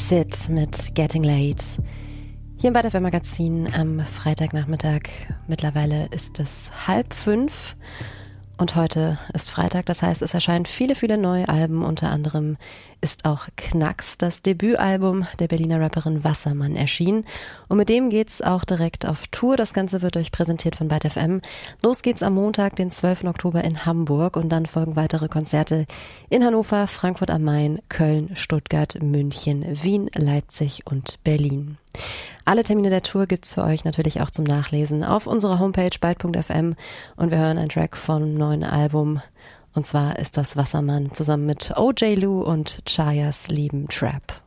Sid mit Getting Late. Hier im ByteFM Magazin am Freitagnachmittag. Mittlerweile ist es 4:30 und heute ist Freitag. Das heißt, es erscheinen viele neue Alben. Unter anderem ist auch Knacks, das Debütalbum der Berliner Rapperin Wassermann, erschienen. Und mit dem geht's auch direkt auf Tour. Das Ganze wird euch präsentiert von ByteFM. Los geht's am Montag, den 12. Oktober in Hamburg. Und dann folgen weitere Konzerte in Hannover, Frankfurt am Main, Köln, Stuttgart, München, Wien, Leipzig und Berlin. Alle Termine der Tour gibt's für euch natürlich auch zum Nachlesen auf unserer Homepage byte.fm und wir hören einen Track vom neuen Album. Und zwar ist das Wassermann zusammen mit OJ Lou und Chayas lieben Trap.